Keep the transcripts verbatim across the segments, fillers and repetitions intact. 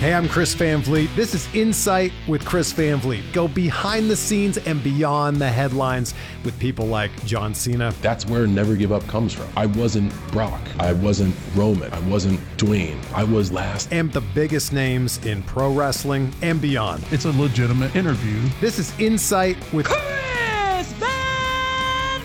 Hey, I'm Chris Van Vliet. This is Insight with Chris Van Vliet. Go behind the scenes and beyond the headlines with people like John Cena. That's where Never Give Up comes from. I wasn't Brock. I wasn't Roman. I wasn't Dwayne. I was last. And the biggest names in pro wrestling and beyond. It's a legitimate interview. This is Insight with Chris Van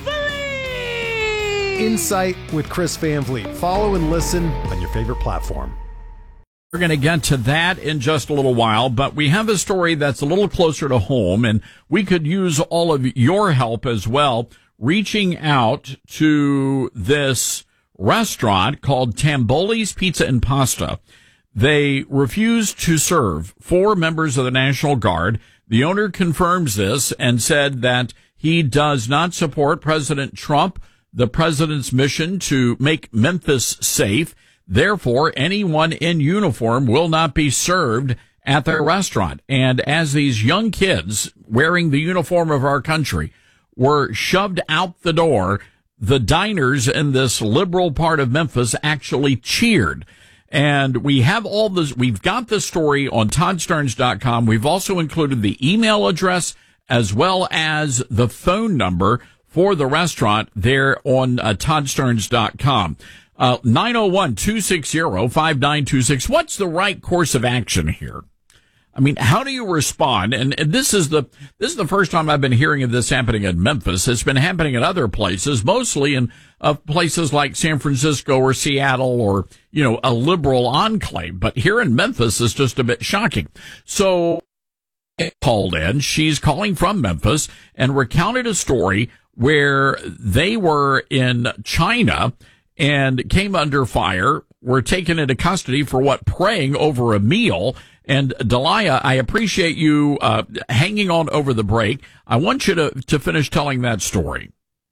Vliet. Insight with Chris Van Vliet. Follow and listen on your favorite platform. We're going to get to that in just a little while, but we have a story that's a little closer to home, and we could use all of your help as well, reaching out to this restaurant called Tamboli's Pizza and Pasta. They refused to serve four members of the National Guard. The owner confirms this and said that he does not support President Trump, the president's mission to make Memphis safe. Therefore, anyone in uniform will not be served at their restaurant. And as these young kids wearing the uniform of our country were shoved out the door, the diners in this liberal part of Memphis actually cheered. And we have all this, we've got the story on Todd Starnes dot com. We've also included the email address as well as the phone number for the restaurant there on uh, Todd Starnes dot com. Uh, nine oh one, two six zero, five nine two six. What's the right course of action here? I mean, how do you respond? And, and this is the, this is the first time I've been hearing of this happening in Memphis. It's been happening in other places, mostly in uh, places like San Francisco or Seattle or, you know, a liberal enclave. But here in Memphis is just a bit shocking. So called in, she's calling from Memphis and recounted a story where they were in China and came under fire, were taken into custody for what, praying over a meal. And Delia, I appreciate you uh, hanging on over the break. I want you to, to finish telling that story.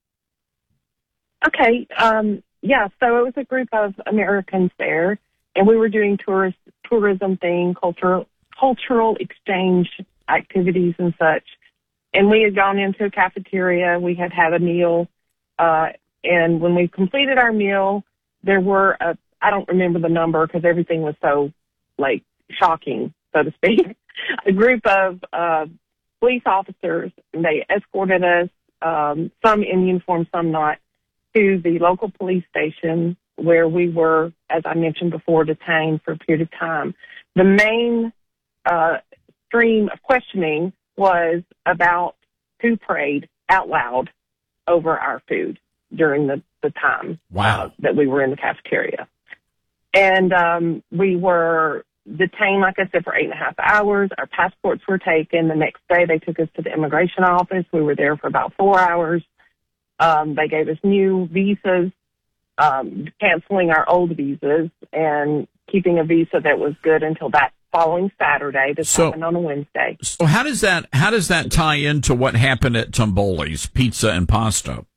Okay. Um, yeah, so it was a group of Americans there, and we were doing tourist tourism thing, cultural cultural exchange activities and such. And we had gone into a cafeteria. We had had a meal. Uh, and when we completed our meal, there were, a, I don't remember the number because everything was so, like, shocking, so to speak, a group of uh, police officers, and they escorted us, um, some in uniform, some not, to the local police station where we were, as I mentioned before, detained for a period of time. The main uh, stream of questioning was about who prayed out loud over our food during the, the time wow. uh, that we were in the cafeteria. And um, we were detained, like I said, for eight and a half hours. Our passports were taken. The next day, they took us to the immigration office. We were there for about four hours. Um, they gave us new visas, um, canceling our old visas and keeping a visa that was good until that following Saturday. This so, happened on a Wednesday. So how does that how does that tie into what happened at Tamboli's Pizza and Pasta?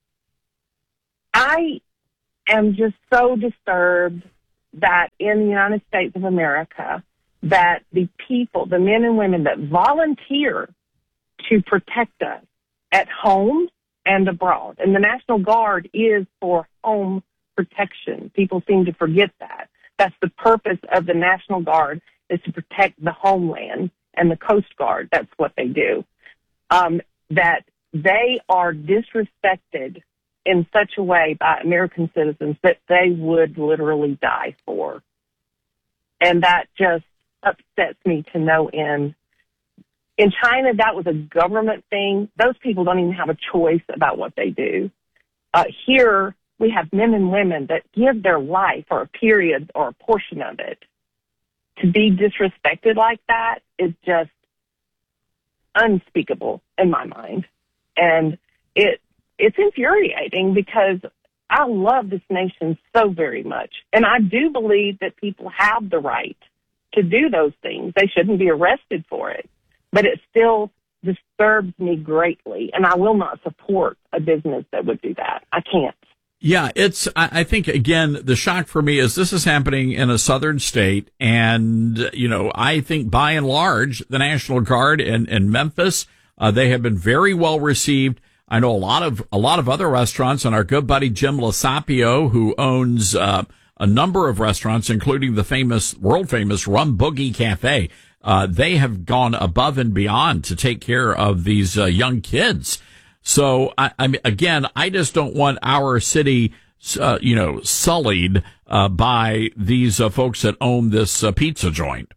I am just so disturbed that in the United States of America, that the people, the men and women that volunteer to protect us at home and abroad, and the National Guard is for home protection. People seem to forget that. That's the purpose of the National Guard, is to protect the homeland, and the Coast Guard, that's what they do. Um, that they are disrespected in such a way by American citizens that they would literally die for. And that just upsets me to no end. In China, that was a government thing. Those people don't even have a choice about what they do. Uh, here, we have men and women that give their life or a period or a portion of it. To be disrespected like that is just unspeakable in my mind. And it it's infuriating because I love this nation so very much. And I do believe that people have the right to do those things. They shouldn't be arrested for it. But it still disturbs me greatly. And I will not support a business that would do that. I can't. Yeah, it's, I think, again, the shock for me is this is happening in a southern state. And, you know, I think by and large, the National Guard in, in Memphis, uh, they have been very well received. I know a lot of, a lot of other restaurants, and our good buddy Jim Lasapio, who owns, uh, a number of restaurants, including the famous, world famous Rum Boogie Cafe. Uh, they have gone above and beyond to take care of these uh, young kids. So, I, I mean, again, I just don't want our city, uh, you know, sullied uh, by these uh, folks that own this uh, pizza joint.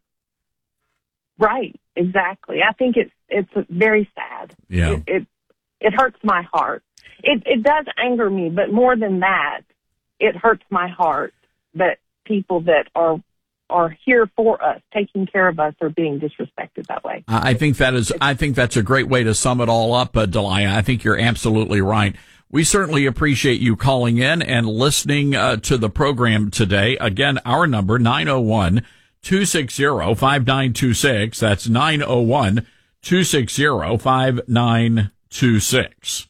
Right, exactly. I think it's it's very sad. Yeah, it it, it hurts my heart. It it does anger me, but more than that, it hurts my heart that people that are are here for us, taking care of us, are being disrespected that way. I think that is. I think that's a great way to sum it all up, uh, Delia. I think you're absolutely right. We certainly appreciate you calling in and listening uh, to the program today. Again, our number nine oh one, two six zero, five nine two six. That's nine oh one, two six zero, five nine two six.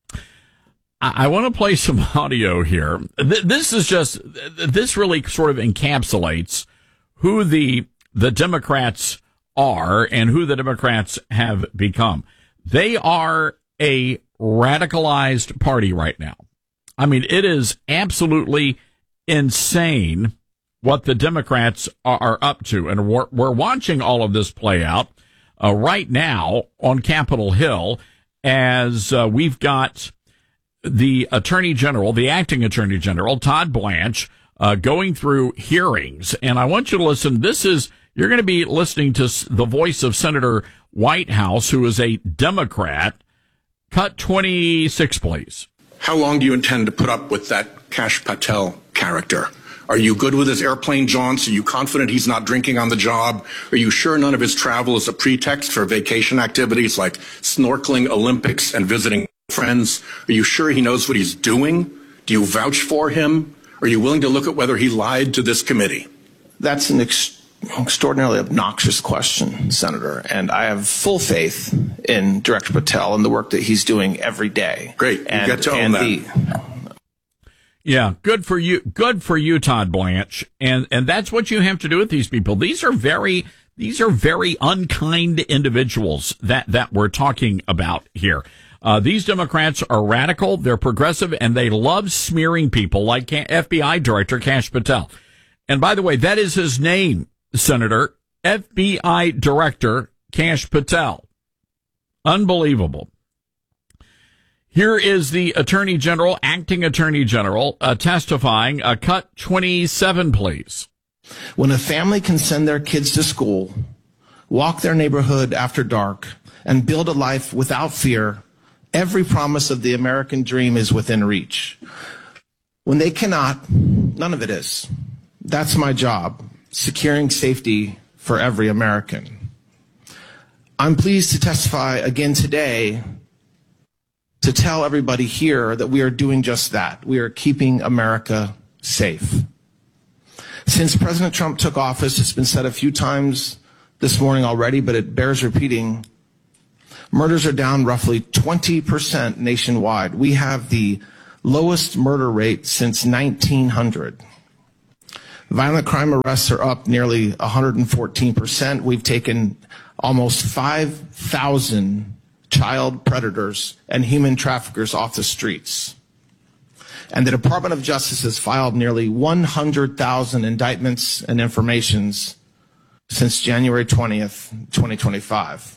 I want to play some audio here. This is just, this really sort of encapsulates who the, the Democrats are and who the Democrats have become. They are a radicalized party right now. I mean, it is absolutely insane what the Democrats are up to. And we're, we're watching all of this play out uh, right now on Capitol Hill as uh, we've got the Attorney General, the acting Attorney General, Todd Blanche, uh, going through hearings. And I want you to listen. This is, you're going to be listening to the voice of Senator Whitehouse, who is a Democrat. Cut twenty-six, please. How long do you intend to put up with that Kash Patel character? Are you good with his airplane jaunts? Are you confident he's not drinking on the job? Are you sure none of his travel is a pretext for vacation activities like snorkeling, Olympics, and visiting friends? Are you sure he knows what he's doing? Do you vouch for him? Are you willing to look at whether he lied to this committee? That's an ex- extraordinarily obnoxious question, Senator, and I have full faith in Director Patel and the work that he's doing every day. Great. You and, get to own that. The, Yeah, good for you. Good for you, Todd Blanche. And and that's what you have to do with these people. These are very these are very unkind individuals that that we're talking about here. Uh, these Democrats are radical, they're progressive, and they love smearing people like F B I Director Kash Patel. And by the way, that is his name, Senator, F B I Director Kash Patel. Unbelievable. Here is the Attorney General, acting Attorney General, uh, testifying. Uh, cut twenty-seven, please. When a family can send their kids to school, walk their neighborhood after dark, and build a life without fear, every promise of the American dream is within reach. When they cannot, none of it is. That's my job, securing safety for every American. I'm pleased to testify again today to tell everybody here that we are doing just that. We are keeping America safe. Since President Trump took office, it's been said a few times this morning already, but it bears repeating, murders are down roughly twenty percent nationwide. We have the lowest murder rate since nineteen hundred. Violent crime arrests are up nearly one hundred fourteen percent. We've taken almost five thousand child predators and human traffickers off the streets. And the Department of Justice has filed nearly one hundred thousand indictments and informations since January twentieth, twenty twenty-five.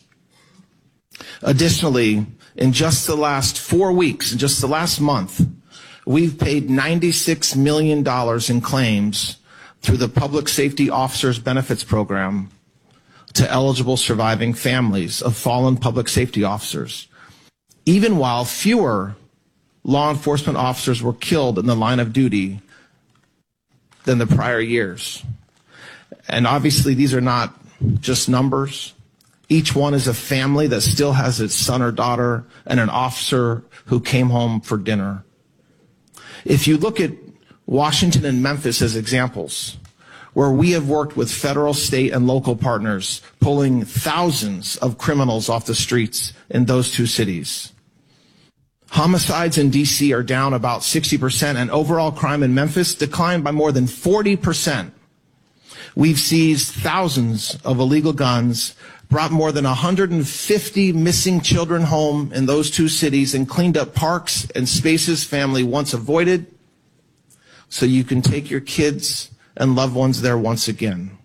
Additionally, in just the last four weeks, in just the last month, we've paid ninety-six million dollars in claims through the Public Safety Officers Benefits Program to eligible surviving families of fallen public safety officers, even while fewer law enforcement officers were killed in the line of duty than the prior years. And obviously, these are not just numbers. Each one is a family that still has its son or daughter and an officer who came home for dinner. If you look at Washington and Memphis as examples, where we have worked with federal, state, and local partners, pulling thousands of criminals off the streets in those two cities. Homicides in D C are down about sixty percent, and overall crime in Memphis declined by more than forty percent. We've seized thousands of illegal guns, brought more than one hundred fifty missing children home in those two cities, and cleaned up parks and spaces family once avoided. so you can take your kids and loved ones there once again.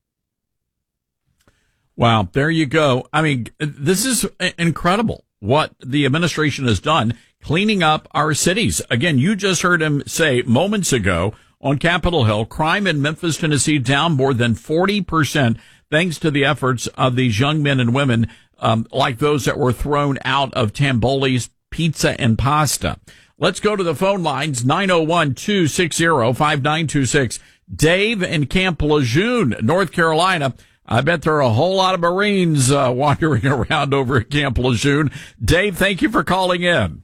Wow, there you go. I mean, this is incredible what the administration has done cleaning up our cities. Again, you just heard him say moments ago on Capitol Hill, crime in Memphis, Tennessee down more than forty percent thanks to the efforts of these young men and women, um, like those that were thrown out of Tamboli's Pizza and Pasta. Let's go to the phone lines, nine oh one, two six zero, five nine two six. Dave in Camp Lejeune, North Carolina. I bet there are a whole lot of Marines uh, wandering around over at Camp Lejeune. Dave, thank you for calling in.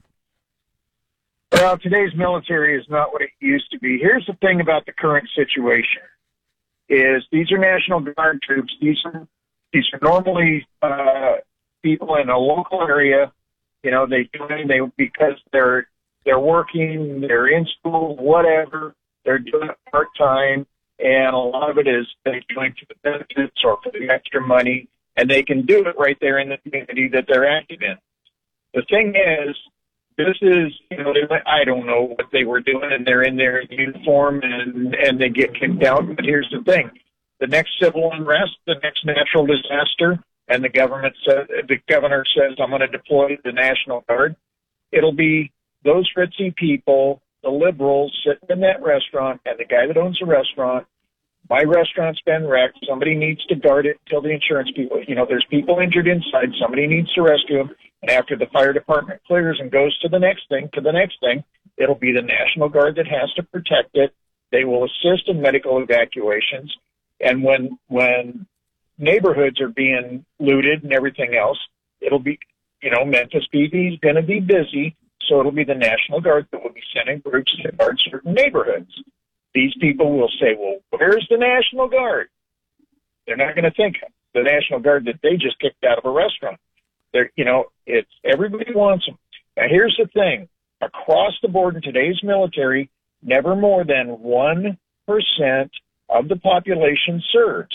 Well, today's military is not what it used to be. Here's the thing about the current situation is these are National Guard troops. These are, these are normally uh, people in a local area. You know, they join they because they're they're working, they're in school, whatever. They're doing it part-time, and a lot of it is they join for the benefits or for the extra money, and they can do it right there in the community that they're active in. The thing is, this is, you know, they, I don't know what they were doing, and they're in their uniform, and, and they get kicked out. But here's the thing. The next civil unrest, the next natural disaster, and the government says, the governor says, I'm going to deploy the National Guard. It'll be those ritzy people, the liberals sitting in that restaurant, and the guy that owns the restaurant. My restaurant's been wrecked. Somebody needs to guard it till the insurance people, you know, there's people injured inside. Somebody needs to rescue them. And after the fire department clears and goes to the next thing, to the next thing, it'll be the National Guard that has to protect it. They will assist in medical evacuations. And when, when neighborhoods are being looted and everything else, it'll be, you know, Memphis P D is going to be busy. So it'll be the National Guard that will be sending groups to guard certain neighborhoods. These people will say, well, where's the National Guard? They're not going to think the National Guard that they just kicked out of a restaurant. They're, you know, it's everybody wants them. Now, here's the thing. Across the board in today's military, never more than one percent of the population serves.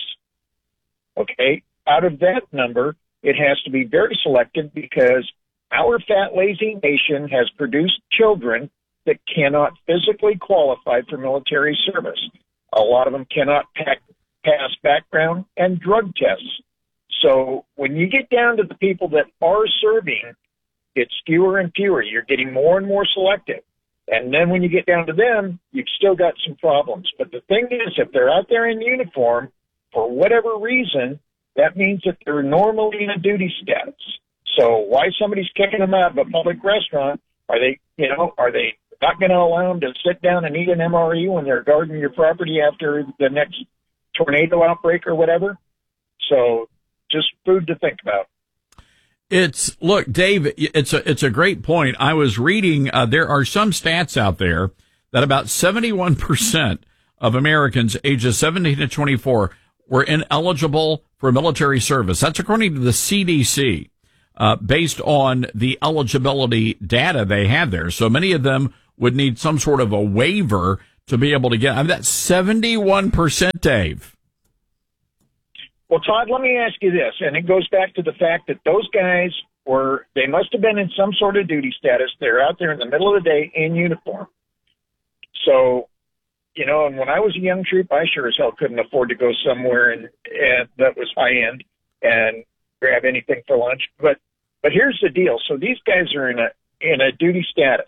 Okay? Out of that number, it has to be very selective because our fat, lazy nation has produced children that cannot physically qualify for military service. A lot of them cannot pack, pass background and drug tests. So when you get down to the people that are serving, it's fewer and fewer. You're getting more and more selective. And then when you get down to them, you've still got some problems. But the thing is, if they're out there in uniform, for whatever reason, that means that they're normally in a duty status. So why somebody's kicking them out of a public restaurant? Are they, you know, are they not going to allow them to sit down and eat an M R E when they're guarding your property after the next tornado outbreak or whatever? So just food to think about. It's, look, Dave, it's a, it's a great point. I was reading, uh, there are some stats out there that about seventy-one percent of Americans ages seventeen to twenty-four were ineligible for military service. That's according to the C D C. Uh, based on the eligibility data they have there. So many of them would need some sort of a waiver to be able to get, I mean, that's seventy-one percent, Dave. Well, Todd, let me ask you this, and it goes back to the fact that those guys were, they must have been in some sort of duty status. They're out there in the middle of the day in uniform. So, you know, and when I was a young troop, I sure as hell couldn't afford to go somewhere and, and that was high end and grab anything for lunch. But but here's the deal. So these guys are in a in a duty status.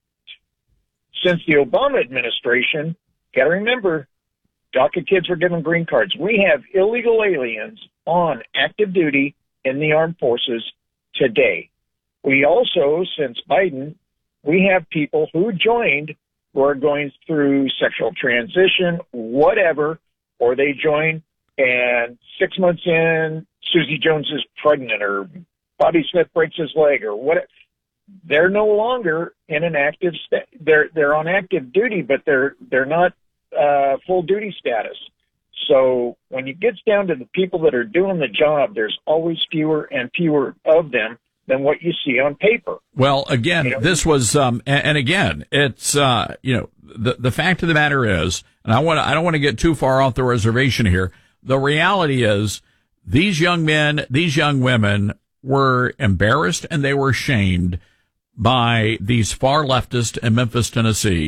Since the Obama administration, got to remember, DACA kids were given green cards. We have illegal aliens on active duty in the armed forces today. We also, since Biden, we have people who joined who are going through sexual transition, whatever, or they join and six months in, Susie Jones is pregnant or Bobby Smith breaks his leg or what. They're no longer in an active sta- they're they're on active duty, but they're they're not uh, full duty status. So when it gets down to the people that are doing the job, there's always fewer and fewer of them than what you see on paper. Well, again, you know, this was um, and, and again, it's uh, you know the the fact of the matter is, and I want I don't want to get too far off the reservation here. The reality is, these young men, these young women were embarrassed and they were shamed by these far leftists in Memphis, Tennessee.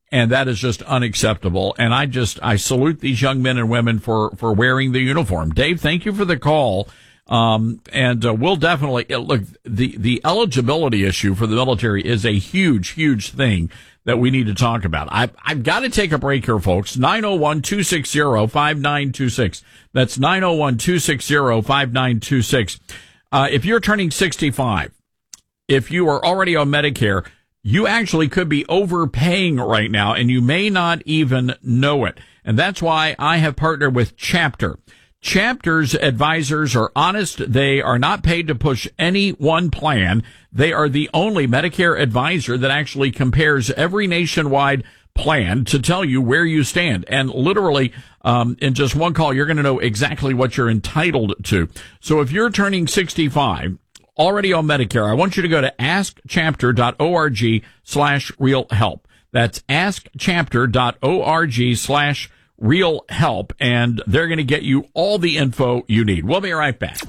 And that is just unacceptable. And I just, I salute these young men and women for, for wearing the uniform. Dave, thank you for the call. Um, and uh, we'll definitely, look, the, the eligibility issue for the military is a huge, huge thing that we need to talk about. I've, I've got to take a break here, folks. nine oh one, two six zero, five nine two six. That's nine oh one, two six zero, five nine two six. Uh, if you're turning sixty-five, if you are already on Medicare, you actually could be overpaying right now, and you may not even know it. And that's why I have partnered with Chapter. Chapter's advisors are honest. They are not paid to push any one plan. They are the only Medicare advisor that actually compares every nationwide plan to tell you where you stand. And literally, um, in just one call, you're going to know exactly what you're entitled to. So if you're turning sixty-five, already on Medicare, I want you to go to askchapter.org slash real help. That's askchapter.org slash real help, and they're going to get you all the info you need. We'll be right back.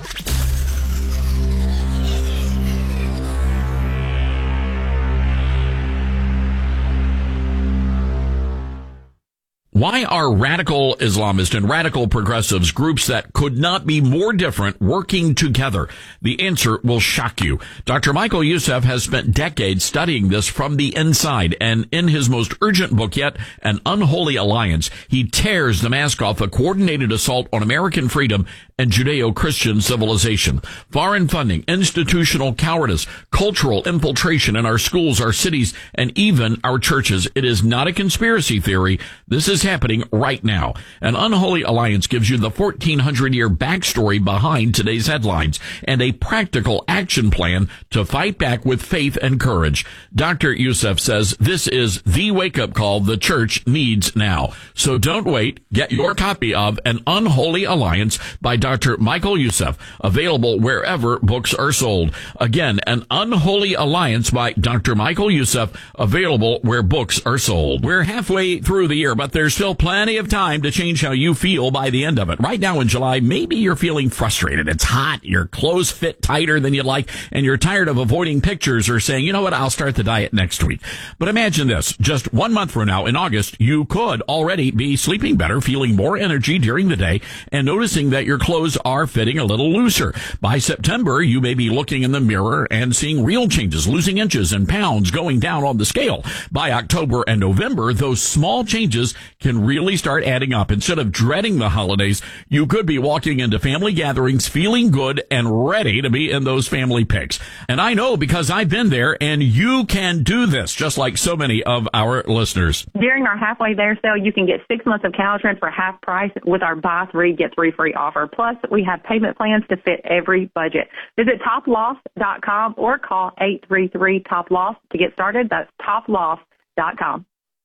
Why are radical Islamists and radical progressives, groups that could not be more different, working together? The answer will shock you. Doctor Michael Youssef has spent decades studying this from the inside, and in his most urgent book yet, An Unholy Alliance, he tears the mask off a coordinated assault on American freedom and Judeo-Christian civilization. Foreign funding, institutional cowardice, cultural infiltration in our schools, our cities, and even our churches. It is not a conspiracy theory. This is happening right now. An Unholy Alliance gives you the fourteen hundred year backstory behind today's headlines and a practical action plan to fight back with faith and courage. Doctor Youssef says this is the wake-up call the church needs now. So don't wait. Get your copy of An Unholy Alliance by Doctor Michael Youssef, available wherever books are sold. Again, An Unholy Alliance by Doctor Michael Youssef, available where books are sold. We're halfway through the year, but there's still plenty of time to change how you feel by the end of it. Right now in July, maybe you're feeling frustrated. It's hot, your clothes fit tighter than you'd like, and you're tired of avoiding pictures or saying, you know what, I'll start the diet next week. But imagine this, just one month from now in August, you could already be sleeping better, feeling more energy during the day, and noticing that your clothes are fitting a little looser. By September, you may be looking in the mirror and seeing real changes, losing inches and pounds going down on the scale. By October and November, those small changes can really start adding up. Instead of dreading the holidays, you could be walking into family gatherings feeling good and ready to be in those family pics. And I know because I've been there, and you can do this, just like so many of our listeners. During our halfway there sale, you can get six months of Caltrans for half price with our buy three, get three free offer. Plus, we have payment plans to fit every budget. Visit top loss dot com or call eight three three top loss to get started. That's top loss dot com.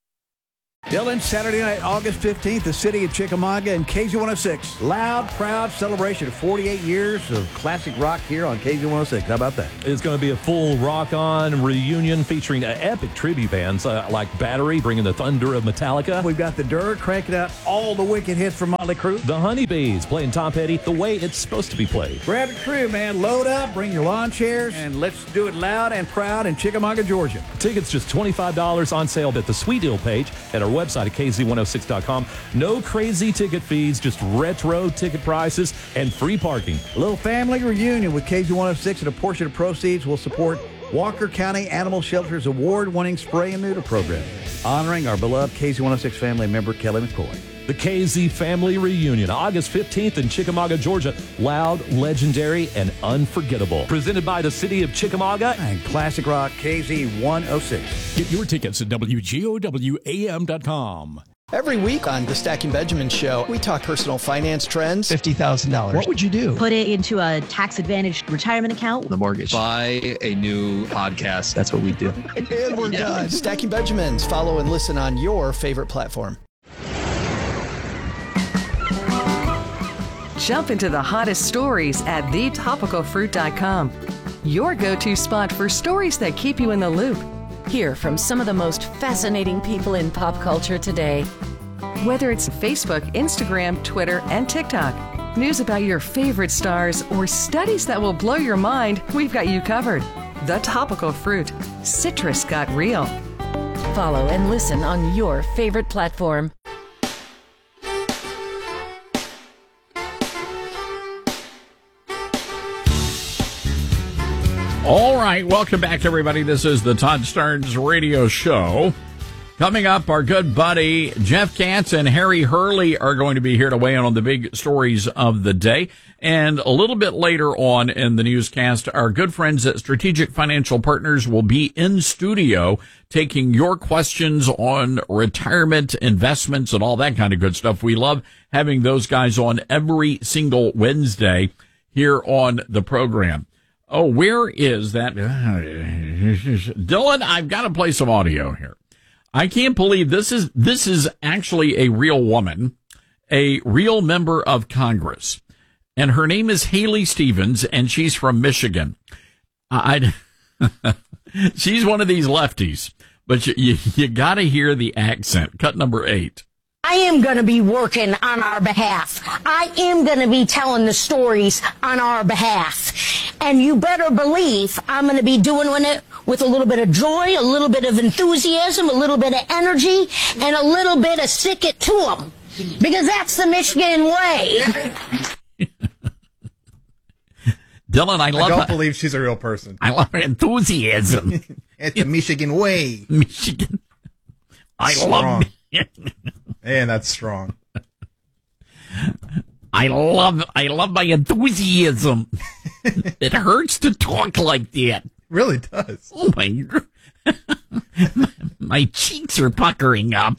Dylan, Saturday night, August fifteenth, the city of Chickamauga and K Z one oh six. Loud, proud celebration of forty-eight years of classic rock here on K Z one oh six. How about that? It's going to be a full rock-on reunion featuring uh, epic tribute bands uh, like Battery, bringing the thunder of Metallica. We've got The Dirt cranking out all the wicked hits from Motley Crue. The Honeybees playing Tom Petty the way it's supposed to be played. Grab your crew, man. Load up, bring your lawn chairs, and let's do it loud and proud in Chickamauga, Georgia. Tickets just twenty-five dollars on sale at the Sweet Deal page at our website at K Z one oh six dot com. No crazy ticket fees, just retro ticket prices and free parking. A little family reunion with K Z one oh six, and a portion of proceeds will support Walker County Animal Shelter's award-winning spray and neuter program, honoring our beloved K Z one oh six family member, Kelly McCoy. The K Z Family Reunion, August fifteenth in Chickamauga, Georgia. Loud, legendary, and unforgettable. Presented by the city of Chickamauga and Classic Rock K Z one oh six. Get your tickets at W G O W A M dot com. Every week on the Stacking Benjamin Show, we talk personal finance trends. fifty thousand dollars. What would you do? Put it into a tax-advantaged retirement account. The mortgage. Buy a new podcast. That's what we do. And we're yeah. done. Stacking Benjamins. Follow and listen on your favorite platform. Jump into the hottest stories at the topical fruit dot com. Your go-to spot for stories that keep you in the loop. Hear from some of the most fascinating people in pop culture today. Whether it's Facebook, Instagram, Twitter, and TikTok, news about your favorite stars, or studies that will blow your mind, we've got you covered. The Topical Fruit. Citrus got real. Follow and listen on your favorite platform. All right, welcome back, everybody. This is the Todd Starnes Radio Show. Coming up, our good buddy Jeff Katz and Harry Hurley are going to be here to weigh in on the big stories of the day. And a little bit later on in the newscast, our good friends at Strategic Financial Partners will be in studio taking your questions on retirement, investments, and all that kind of good stuff. We love having those guys on every single Wednesday here on the program. Oh, where is that? Dylan, I've got to play some audio here. I can't believe this is, this is actually a real woman, a real member of Congress. And her name is Haley Stevens, and she's from Michigan. I, she's one of these lefties, but you, you, you got to hear the accent. Cut number eight. I am going to be working on our behalf. I am going to be telling the stories on our behalf. And you better believe I'm going to be doing it with a little bit of joy, a little bit of enthusiasm, a little bit of energy, and a little bit of stick it to them. Because that's the Michigan way. Dylan, I love I don't her. believe she's a real person. I love her enthusiasm. It's the Michigan way. Michigan. I strong. love Man, that's strong. I love I love my enthusiasm. It hurts to talk like that. Really does. Oh my God. My cheeks are puckering up.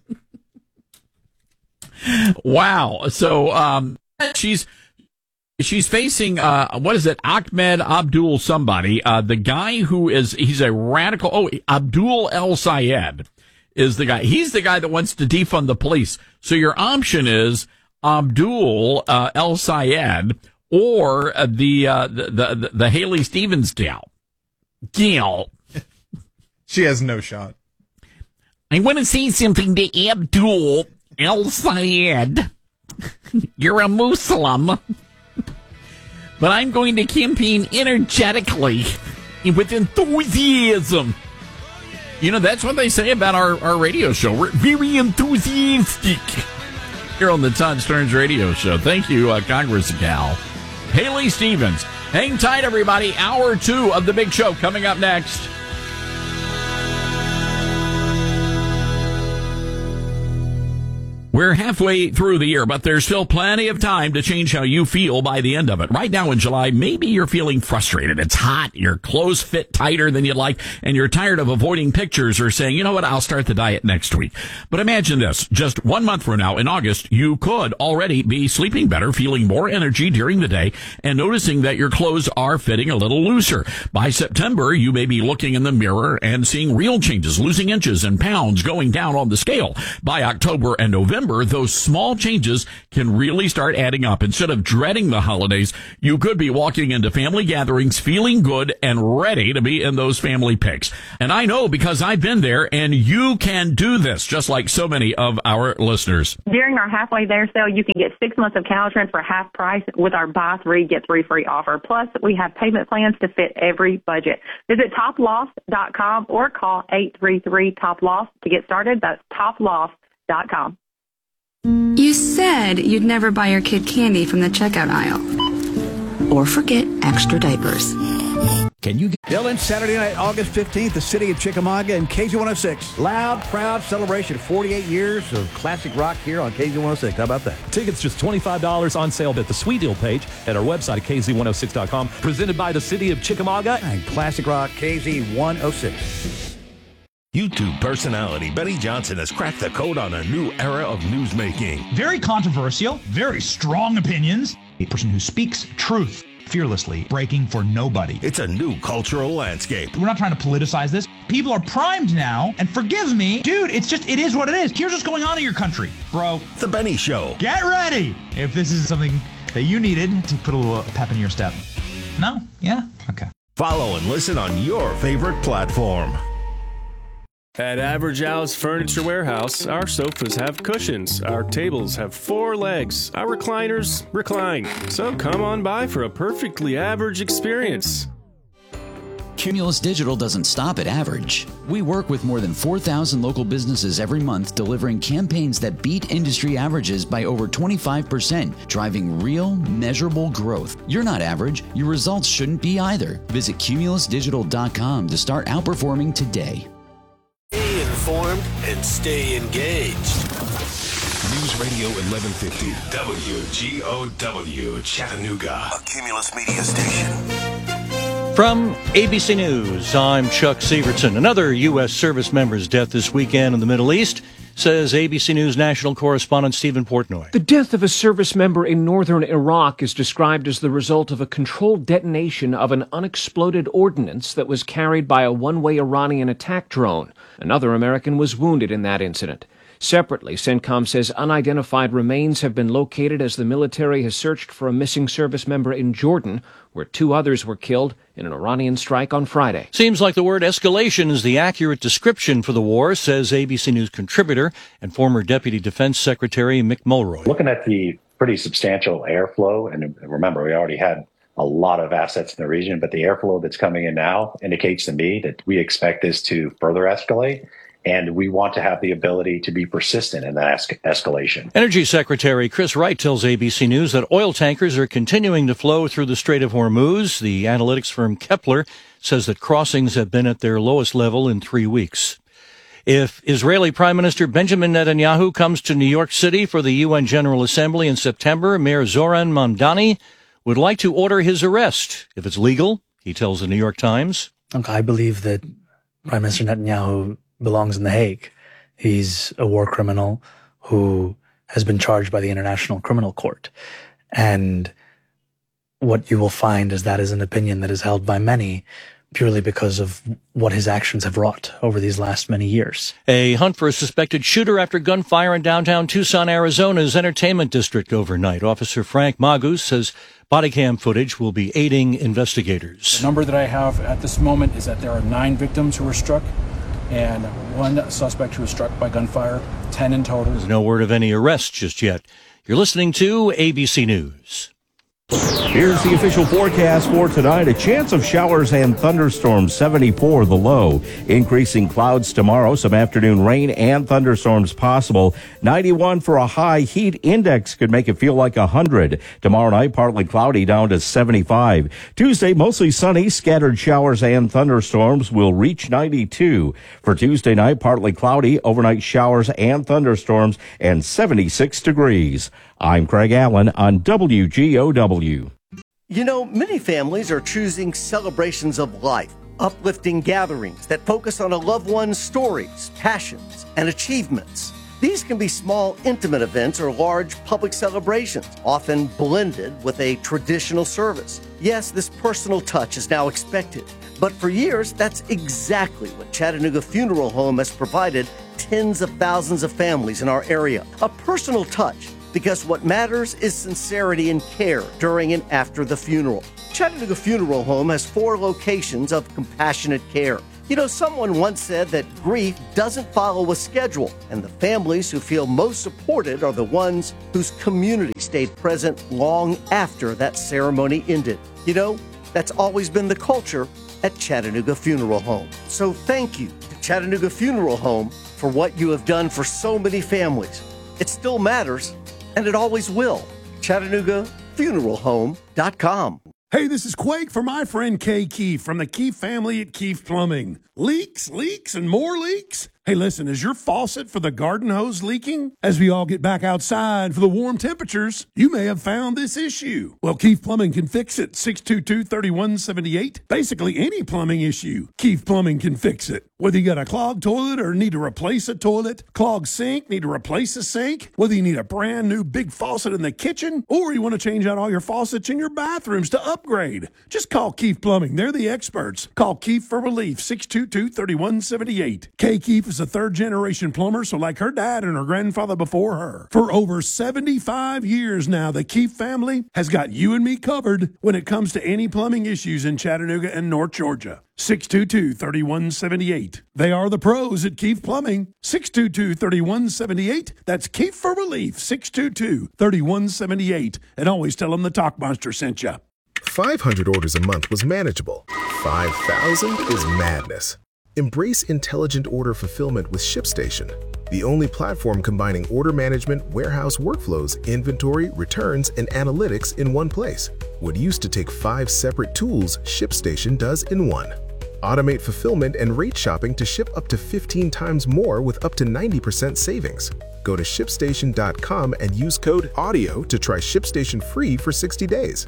Wow. So um she's She's facing, uh, what is it? Ahmed Abdul somebody, uh, the guy who is, he's a radical. Oh, Abdul El Sayed is the guy. He's the guy that wants to defund the police. So your option is Abdul, uh, El Sayed or uh, the, uh, the, the, the Haley Stevens gal. Gal. She has no shot. I want to say something to Abdul El Sayed. You're a Muslim. But I'm going to campaign energetically with enthusiasm. You know, that's what they say about our, our radio show. We're very enthusiastic here on the Todd Starnes Radio Show. Thank you, uh, Congress gal. Haley Stevens. Hang tight, everybody. Hour two of the big show coming up next. We're halfway through the year, but there's still plenty of time to change how you feel by the end of it. Right now in July, maybe you're feeling frustrated. It's hot, your clothes fit tighter than you'd like, and you're tired of avoiding pictures or saying, you know what, I'll start the diet next week. But imagine this, just one month from now in August, you could already be sleeping better, feeling more energy during the day, and noticing that your clothes are fitting a little looser. By September, you may be looking in the mirror and seeing real changes, losing inches and pounds going down on the scale. By October and November, those small changes can really start adding up. Instead of dreading the holidays, you could be walking into family gatherings feeling good and ready to be in those family pics. And I know because I've been there, and you can do this, just like so many of our listeners. During our halfway there sale, you can get six months of Caltrans for half price with our buy three, get three free offer. Plus, we have payment plans to fit every budget. Visit top loss dot com or call eight three three top loss to get started. That's top loss dot com. You said you'd never buy your kid candy from the checkout aisle. Or forget extra diapers. Can you get Dylan, Saturday night, August fifteenth, the city of Chickamauga and K Z one oh six. Loud, proud celebration. forty-eight years of classic rock here on K Z one oh six. How about that? Tickets just twenty-five dollars on sale at the Sweet Deal page at our website at K Z one oh six dot com. Presented by the city of Chickamauga and classic rock K Z one oh six. YouTube personality Benny Johnson has cracked the code on a new era of newsmaking. Very controversial, very strong opinions. A person who speaks truth fearlessly, breaking for nobody. It's a new cultural landscape. We're not trying to politicize this. People are primed now, and forgive me, dude, it's just, it is what it is. Here's what's going on in your country, bro. The Benny Show. Get ready if this is something that you needed to put a little pep in your step. No? Yeah? Okay. Follow and listen on your favorite platform. At Average Al's Furniture Warehouse, our sofas have cushions, our tables have four legs, our recliners recline. So come on by for a perfectly average experience. Cumulus Digital doesn't stop at average. We work with more than four thousand local businesses every month, delivering campaigns that beat industry averages by over twenty-five percent, driving real, measurable growth. You're not average. Your results shouldn't be either. Visit cumulus digital dot com to start outperforming today. Stay informed and stay engaged. News Radio eleven fifty, W G O W, Chattanooga. A Cumulus Media station. From A B C News, I'm Chuck Severson. Another U S service member's death this weekend in the Middle East, says A B C News national correspondent Stephen Portnoy. The death of a service member in northern Iraq is described as the result of a controlled detonation of an unexploded ordnance that was carried by a one-way Iranian attack drone. Another American was wounded in that incident. Separately, CENTCOM says unidentified remains have been located as the military has searched for a missing service member in Jordan, where two others were killed in an Iranian strike on Friday. Seems like the word escalation is the accurate description for the war, says A B C News contributor and former Deputy Defense Secretary Mick Mulroy. Looking at the pretty substantial airflow, and remember, we already had a lot of assets in the region, but the airflow that's coming in now indicates to me that we expect this to further escalate. And we want to have the ability to be persistent in that es- escalation. Energy Secretary Chris Wright tells A B C News that oil tankers are continuing to flow through the Strait of Hormuz. The analytics firm Kepler says that crossings have been at their lowest level in three weeks. If Israeli Prime Minister Benjamin Netanyahu comes to New York City for the U N General Assembly in September, Mayor Zoran Mamdani would like to order his arrest. If it's legal, he tells the New York Times. Look, I believe that Prime Minister Netanyahu belongs in The Hague. He's a war criminal who has been charged by the International Criminal Court. And what you will find is that is an opinion that is held by many purely because of what his actions have wrought over these last many years. A hunt for a suspected shooter after gunfire in downtown Tucson, Arizona's entertainment district overnight. Officer Frank Magus says body cam footage will be aiding investigators. The number that I have at this moment is that there are nine victims who were struck and one suspect who was struck by gunfire, ten in total. There's no word of any arrests just yet. You're listening to A B C News. Here's the official forecast for tonight. A chance of showers and thunderstorms, seventy-four the low. Increasing clouds tomorrow, some afternoon rain and thunderstorms possible. ninety-one for a high. Heat index could make it feel like one hundred. Tomorrow night, partly cloudy down to seventy-five. Tuesday, mostly sunny. Scattered showers and thunderstorms will reach ninety-two. For Tuesday night, partly cloudy. Overnight showers and thunderstorms and seventy-six degrees. I'm Craig Allen on W G O W. You know, many families are choosing celebrations of life, uplifting gatherings that focus on a loved one's stories, passions, and achievements. These can be small, intimate events or large public celebrations, often blended with a traditional service. Yes, this personal touch is now expected, but for years, that's exactly what Chattanooga Funeral Home has provided tens of thousands of families in our area. A personal touch. Because what matters is sincerity and care during and after the funeral. Chattanooga Funeral Home has four locations of compassionate care. You know, someone once said that grief doesn't follow a schedule, and the families who feel most supported are the ones whose community stayed present long after that ceremony ended. You know, that's always been the culture at Chattanooga Funeral Home. So thank you to Chattanooga Funeral Home for what you have done for so many families. It still matters. And it always will. Chattanooga Funeral Home dot com. Hey, this is Quake for my friend Kay Keefe from the Keefe family at Keefe Plumbing. Leaks, leaks, and more leaks? Hey, listen, is your faucet for the garden hose leaking? As we all get back outside for the warm temperatures, you may have found this issue. Well, Keefe Plumbing can fix it. six two two, three one seven eight. Basically, any plumbing issue, Keefe Plumbing can fix it. Whether you got a clogged toilet or need to replace a toilet, clogged sink, need to replace a sink, whether you need a brand new big faucet in the kitchen, or you want to change out all your faucets in your bathrooms to upgrade, just call Keefe Plumbing. They're the experts. Call Keefe for relief, six two two, three one seven eight. Kay Keefe is a third-generation plumber, so like her dad and her grandfather before her. For over seventy-five years now, the Keefe family has got you and me covered when it comes to any plumbing issues in Chattanooga and North Georgia. six two two, three one seven eight. They are the pros at Keefe Plumbing. six two two, three one seven eight. That's Keefe for relief, six two two, three one seven eight. And always tell them the Talk Monster sent you. five hundred orders a month was manageable. five thousand is madness. Embrace intelligent order fulfillment with ShipStation, the only platform combining order management, warehouse workflows, inventory, returns, and analytics in one place. What used to take five separate tools, ShipStation does in one. Automate fulfillment and rate shopping to ship up to fifteen times more with up to ninety percent savings. Go to ship station dot com and use code AUDIO to try ShipStation free for sixty days.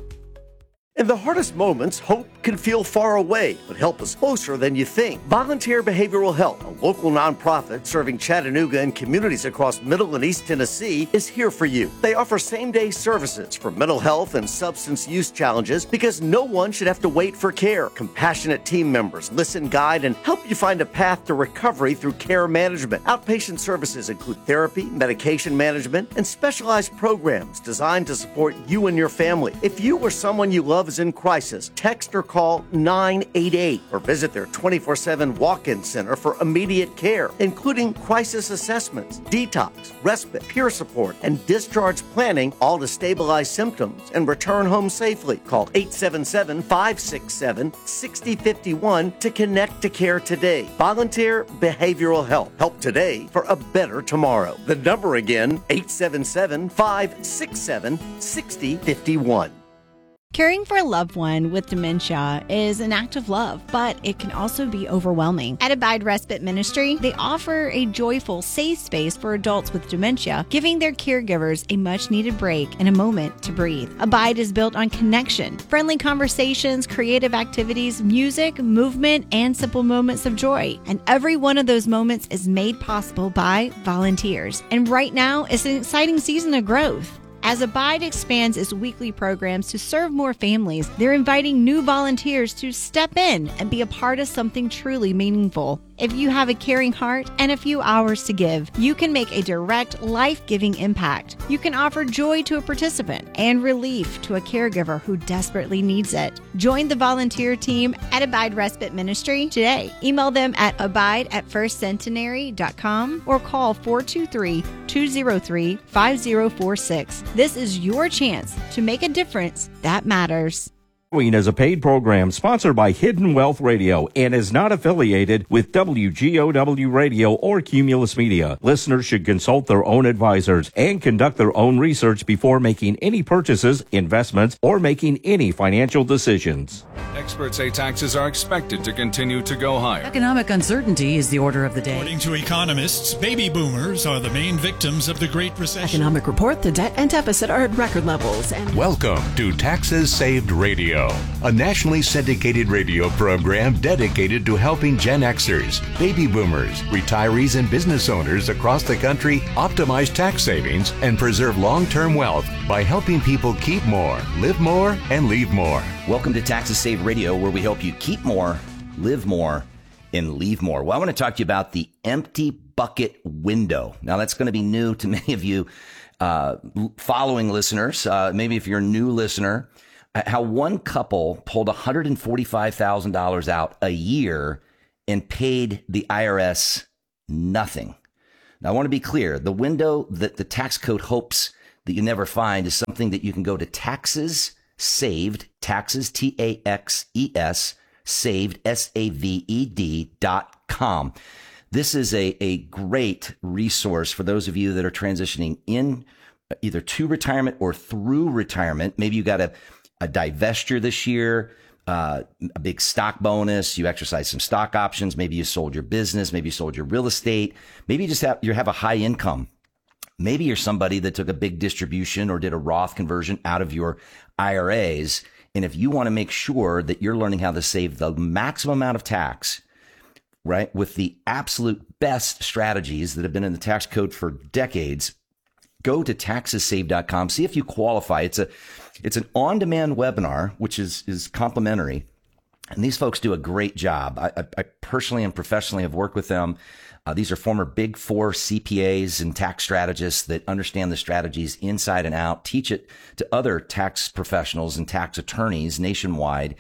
In the hardest moments, hope can feel far away, but help is closer than you think. Volunteer Behavioral Health, a local nonprofit serving Chattanooga and communities across Middle and East Tennessee, is here for you. They offer same-day services for mental health and substance use challenges because no one should have to wait for care. Compassionate team members listen, guide, and help you find a path to recovery through care management. Outpatient services include therapy, medication management, and specialized programs designed to support you and your family. If you or someone you love is in crisis, text or call nine eight eight or visit their twenty-four seven walk-in center for immediate care, including crisis assessments, detox, respite, peer support, and discharge planning, all to stabilize symptoms and return home safely. Call eight seven seven, five six seven, six zero five one to connect to care today. Volunteer Behavioral Health. Help today for a better tomorrow. The number again, eight seven seven, five six seven, six zero five one. Caring for a loved one with dementia is an act of love, but it can also be overwhelming. At Abide Respite Ministry, they offer a joyful, safe space for adults with dementia, giving their caregivers a much-needed break and a moment to breathe. Abide is built on connection, friendly conversations, creative activities, music, movement, and simple moments of joy. And every one of those moments is made possible by volunteers. And right now, it's an exciting season of growth. As Abide expands its weekly programs to serve more families, they're inviting new volunteers to step in and be a part of something truly meaningful. If you have a caring heart and a few hours to give, you can make a direct, life-giving impact. You can offer joy to a participant and relief to a caregiver who desperately needs it. Join the volunteer team at Abide Respite Ministry today. Email them at abide at first centenary dot com or call four two three, two zero three, five zero four six. This is your chance to make a difference that matters. Is a paid program sponsored by Hidden Wealth Radio and is not affiliated with W G O W Radio or Cumulus Media. Listeners should consult their own advisors and conduct their own research before making any purchases, investments, or making any financial decisions. Experts say taxes are expected to continue to go higher. Economic uncertainty is the order of the day. According to economists, baby boomers are the main victims of the Great Recession. Economic report, the debt and deficit are at record levels. And welcome to Taxes Saved Radio, a nationally syndicated radio program dedicated to helping Gen Xers, baby boomers, retirees, and business owners across the country optimize tax savings and preserve long-term wealth by helping people keep more, live more, and leave more. Welcome to Taxes Saved Radio, where we help you keep more, live more, and leave more. Well, I want to talk to you about the empty bucket window. Now, that's going to be new to many of you uh, following listeners. Uh, maybe if you're a new listener, how one couple pulled one hundred forty-five thousand dollars out a year and paid the I R S nothing. Now, I want to be clear. The window that the tax code hopes that you never find is something that you can go to Taxes Saved, taxes, T A X E S, saved, S A V E D dot com. This is a, a great resource for those of you that are transitioning in either to retirement or through retirement. Maybe you got a, a divestiture this year, uh, a big stock bonus. You exercise some stock options. Maybe you sold your business. Maybe you sold your real estate. Maybe you just have, you have a high income. Maybe you're somebody that took a big distribution or did a Roth conversion out of your I R As. And if you want to make sure that you're learning how to save the maximum amount of tax, right, with the absolute best strategies that have been in the tax code for decades, go to taxes saved dot com. See if you qualify. It's a, it's an on-demand webinar, which is, is complimentary. And these folks do a great job. I, I, I personally and professionally have worked with them. Uh, these are former Big Four C P As and tax strategists that understand the strategies inside and out, teach it to other tax professionals and tax attorneys nationwide.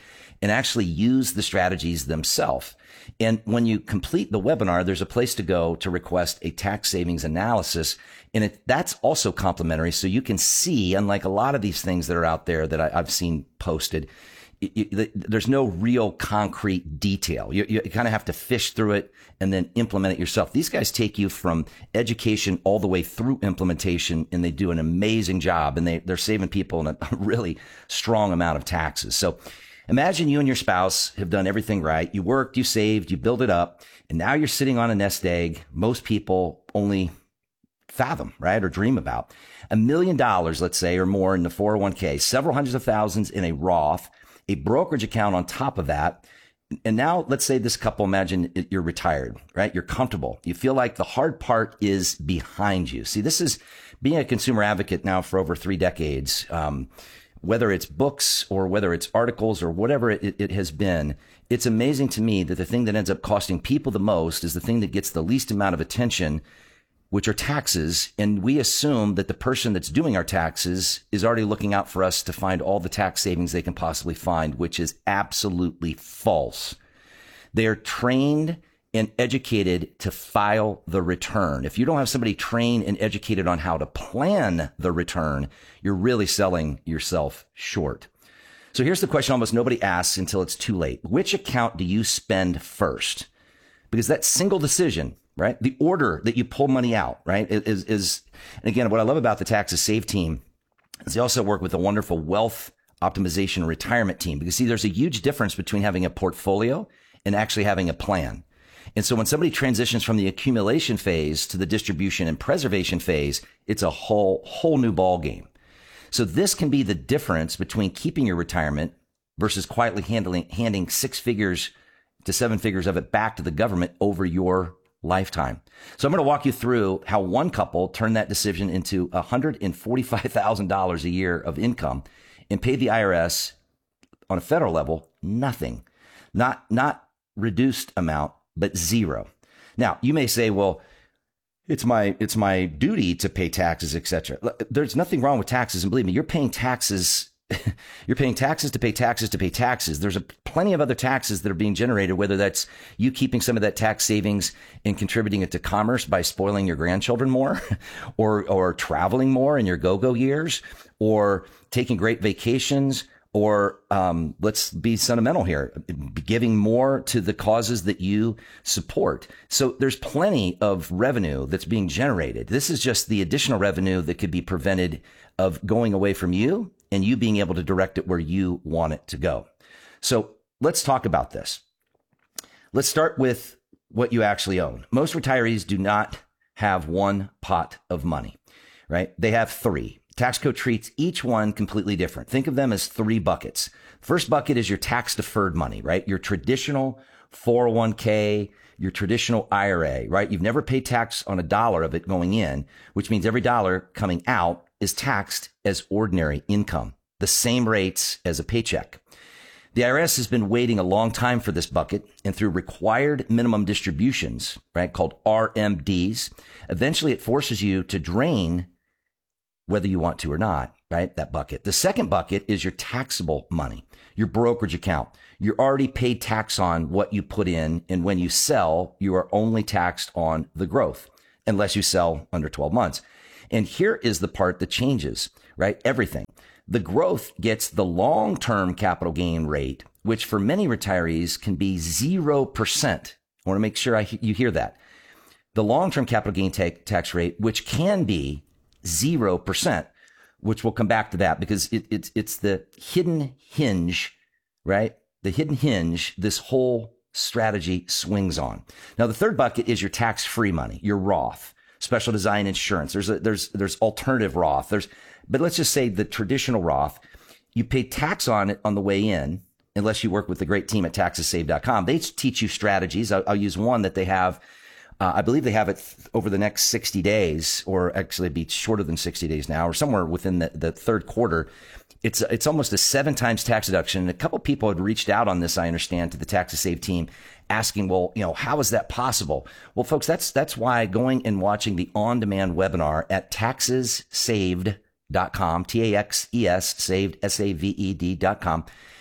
and actually use the strategies themselves. And when you complete the webinar, there's a place to go to request a tax savings analysis. And it, that's also complimentary. So you can see, unlike a lot of these things that are out there that I, I've seen posted, it, it, there's no real concrete detail. You, you kind of have to fish through it and then implement it yourself. These guys take you from education all the way through implementation, and they do an amazing job. And they, they're saving people a really strong amount of taxes. So imagine you and your spouse have done everything right. You worked, you saved, you built it up, and now you're sitting on a nest egg most people only fathom, right, or dream about. A million dollars, let's say, or more in the four oh one k, several hundreds of thousands in a Roth, a brokerage account on top of that. And now let's say this couple, imagine you're retired, right? You're comfortable. You feel like the hard part is behind you. See, this is being a consumer advocate now for over three decades. Um, whether it's books or whether it's articles or whatever it, it has been, it's amazing to me that the thing that ends up costing people the most is the thing that gets the least amount of attention, which are taxes. And we assume that the person that's doing our taxes is already looking out for us to find all the tax savings they can possibly find, which is absolutely false. They are trained and educated to file the return. If you don't have somebody trained and educated on how to plan the return, you're really selling yourself short. So here's the question almost nobody asks until it's too late. Which account do you spend first? Because that single decision, right? The order that you pull money out, right? Is, is, and again, what I love about the Taxes Save team is they also work with a wonderful wealth optimization retirement team. Because see, there's a huge difference between having a portfolio and actually having a plan. And so when somebody transitions from the accumulation phase to the distribution and preservation phase, it's a whole, whole new ball game. So this can be the difference between keeping your retirement versus quietly handling, handing six figures to seven figures of it back to the government over your lifetime. So I'm going to walk you through how one couple turned that decision into one hundred forty-five thousand dollars a year of income and paid the I R S on a federal level nothing, not, not reduced amount, but zero. Now, you may say, well, it's my, it's my duty to pay taxes, et cetera. There's nothing wrong with taxes. And believe me, you're paying taxes. You're paying taxes to pay taxes to pay taxes. There's a plenty of other taxes that are being generated, whether that's you keeping some of that tax savings and contributing it to commerce by spoiling your grandchildren more, or, or traveling more in your go-go years, or taking great vacations, or um, let's be sentimental here, giving more to the causes that you support. So there's plenty of revenue that's being generated. This is just the additional revenue that could be prevented of going away from you and you being able to direct it where you want it to go. So let's talk about this. Let's start with what you actually own. Most retirees do not have one pot of money, right? They have three. Tax code treats each one completely different. Think of them as three buckets. First bucket is your tax deferred money, right? Your traditional four oh one k, your traditional I R A, right? You've never paid tax on a dollar of it going in, which means every dollar coming out is taxed as ordinary income, the same rates as a paycheck. The I R S has been waiting a long time for this bucket, and through required minimum distributions, right, called R M Ds, eventually it forces you to drain whether you want to or not, right? That bucket. The second bucket is your taxable money, your brokerage account. You're already paid tax on what you put in. And when you sell, you are only taxed on the growth unless you sell under twelve months. And here is the part that changes, right? Everything. The growth gets the long-term capital gain rate, which for many retirees can be zero percent. I want to make sure I, you hear that. The long-term capital gain ta- tax rate, which can be zero percent, which we'll come back to that because it, it's it's the hidden hinge, right? The hidden hinge this whole strategy swings on. Now, the third bucket is your tax-free money, your Roth, special design insurance. There's a, there's there's alternative Roth. There's but let's just say the traditional Roth, you pay tax on it on the way in, unless you work with the great team at taxes save dot com. They teach you strategies. I'll, I'll use one that they have. Uh, I believe they have it th- over the next sixty days, or actually it'd be shorter than sixty days now, or somewhere within the, the third quarter. It's it's almost a seven times tax deduction. And a couple of people had reached out on this, I understand, to the Taxes Save team asking, well, you know, how is that possible? Well, folks, that's that's why going and watching the on-demand webinar at taxes saved dot com, T A X E S, saved, S A V E D dot com,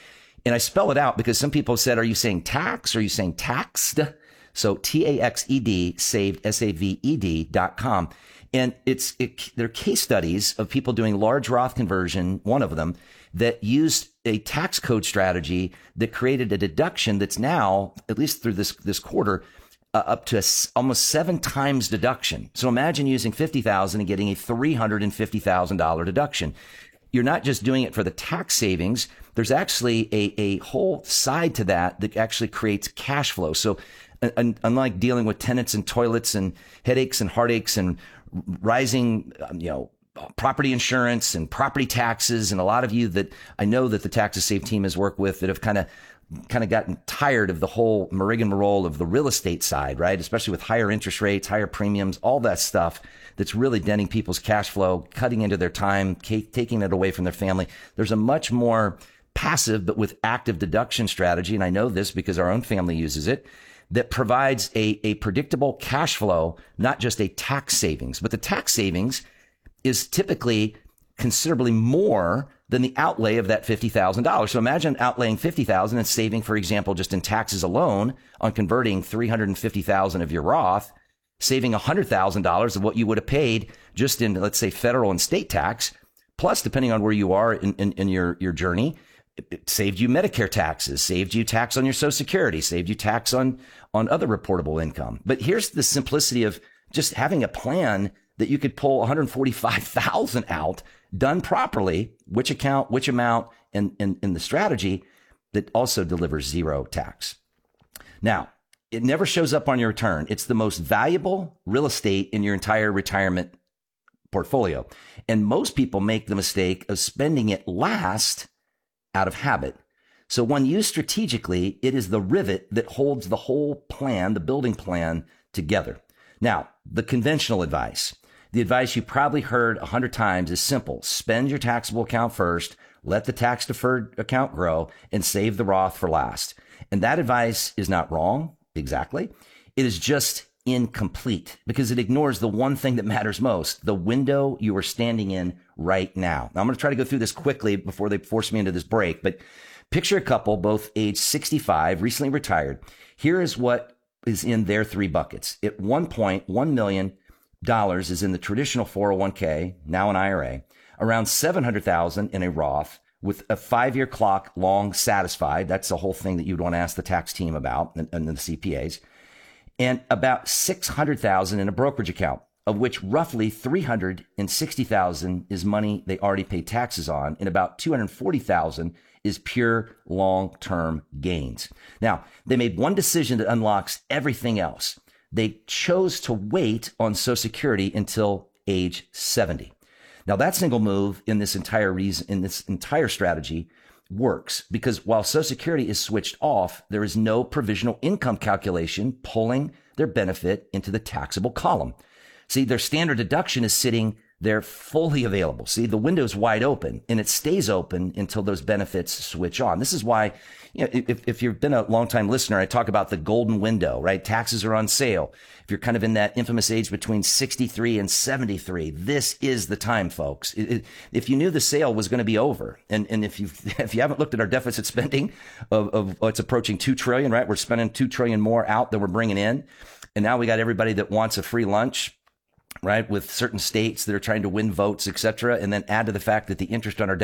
And I spell it out because some people said, are you saying tax? Or are you saying taxed? So T A X E D, saved, S A V E D dot com. And it's, it, they're case studies of people doing large Roth conversion, one of them, that used a tax code strategy that created a deduction that's now, at least through this, this quarter, uh, up to a, almost seven times deduction. So imagine using fifty thousand dollars and getting a three hundred fifty thousand dollars deduction. You're not just doing it for the tax savings. There's actually a, a whole side to that that actually creates cash flow. So un- unlike dealing with tenants and toilets and headaches and heartaches and rising, um, you know, property insurance and property taxes, and a lot of you that I know that the Tax to Save team has worked with that have kind of kind of gotten tired of the whole rigmarole of the real estate side, right? Especially with higher interest rates, higher premiums, all that stuff that's really denting people's cash flow, cutting into their time, taking it away from their family. There's a much more passive but with active deduction strategy, and I know this because our own family uses it, that provides a, a predictable cash flow, not just a tax savings. But the tax savings is typically considerably more than the outlay of that fifty thousand dollars. So imagine outlaying fifty thousand dollars and saving, for example, just in taxes alone on converting three hundred fifty thousand dollars of your Roth, saving one hundred thousand dollars of what you would have paid just in, let's say, federal and state tax. Plus, depending on where you are in, in, in your, your journey, it, it saved you Medicare taxes, saved you tax on your Social Security, saved you tax on, on other reportable income. But here's the simplicity of just having a plan that you could pull one hundred forty-five thousand dollars out, done properly, which account, which amount, and in, in the strategy that also delivers zero tax. Now, it never shows up on your return. It's the most valuable real estate in your entire retirement portfolio. And most people make the mistake of spending it last out of habit. So when used strategically, it is the rivet that holds the whole plan, the building plan, together. Now, the conventional advice, the advice you probably heard a hundred times is simple. Spend your taxable account first, let the tax deferred account grow, and save the Roth for last. And that advice is not wrong, exactly. It is just incomplete because it ignores the one thing that matters most, the window you are standing in right now. Now, I'm going to try to go through this quickly before they force me into this break, but picture a couple, both age sixty-five, recently retired. Here is what is in their three buckets. At one point, one million dollars is in the traditional four oh one k, now an I R A, around seven hundred thousand dollars in a Roth with a five-year clock long satisfied. That's the whole thing that you'd want to ask the tax team about and, and the C P As. And about six hundred thousand dollars in a brokerage account, of which roughly three hundred sixty thousand dollars is money they already paid taxes on, and about two hundred forty thousand dollars is pure long-term gains. Now, they made one decision that unlocks everything else. They chose to wait on Social Security until age seventy. Now, that single move in this entire reason, in this entire strategy works because while Social Security is switched off, there is no provisional income calculation pulling their benefit into the taxable column. See, their standard deduction is sitting there fully available. See, the window's wide open and it stays open until those benefits switch on. This is why, you know, if, if you've been a longtime listener, I talk about the golden window, right? Taxes are on sale. If you're kind of in that infamous age between sixty-three and seventy-three, this is the time, folks. It, it, if you knew the sale was going to be over, and, and if you if you haven't looked at our deficit spending of, of oh, it's approaching two trillion, right? We're spending two trillion more out than we're bringing in. And now we got everybody that wants a free lunch, right, with certain states that are trying to win votes, et cetera, and then add to the fact that the interest on our